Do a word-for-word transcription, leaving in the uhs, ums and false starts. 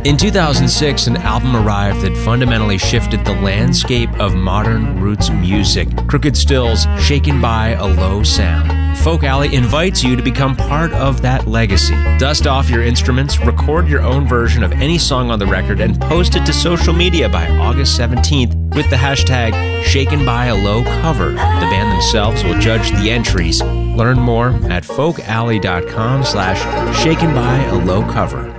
In two thousand six, an album arrived that fundamentally shifted the landscape of modern roots music. Crooked Still's Shaken by a Low Sound. Folk Alley invites you to become part of that legacy. Dust off your instruments, record your own version of any song on the record, and post it to social media by August seventeenth with the hashtag Shaken by a Low Cover. The band themselves will judge the entries. Learn more at folkalley.com slash shaken by a low cover.